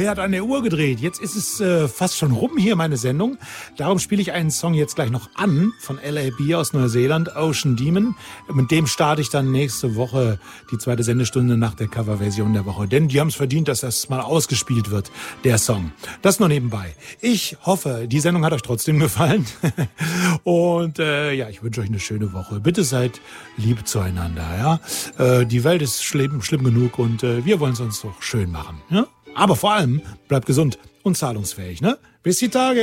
hat an der Uhr gedreht. Jetzt ist es fast schon rum hier, meine Sendung. Darum spiele ich einen Song jetzt gleich noch an von LAB aus Neuseeland, Ocean Demon. Mit dem starte ich dann nächste Woche die zweite Sendestunde nach der Coverversion der Woche. Denn die haben es verdient, dass das mal ausgespielt wird, der Song. Das nur nebenbei. Ich hoffe, die Sendung hat euch trotzdem gefallen. Und ja, ich wünsche euch eine schöne Woche. Bitte seid lieb zueinander. Ja? Die Welt ist schlimm genug und wir wollen es uns doch schön machen. Ja? Aber vor allem bleibt gesund und zahlungsfähig. Ne? Bis die Tage.